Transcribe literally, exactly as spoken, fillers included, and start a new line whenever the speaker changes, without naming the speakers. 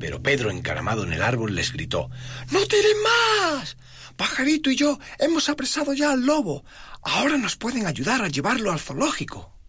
Pero Pedro, encaramado en el árbol, les gritó:
¡No tiren más! Pajarito y yo hemos apresado ya al lobo. Ahora nos pueden ayudar a llevarlo al zoológico.